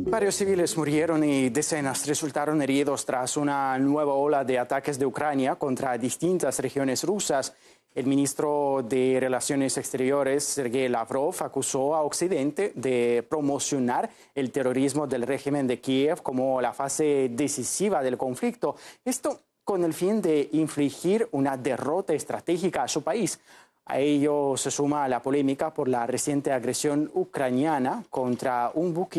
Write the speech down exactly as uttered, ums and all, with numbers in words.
Varios civiles murieron y decenas resultaron heridos tras una nueva ola de ataques de Ucrania contra distintas regiones rusas. El ministro de Relaciones Exteriores, Sergei Lavrov, acusó a Occidente de promocionar el terrorismo del régimen de Kiev como la fase decisiva del conflicto. Esto con el fin de infligir una derrota estratégica a su país. A ello se suma la polémica por la reciente agresión ucraniana contra un buque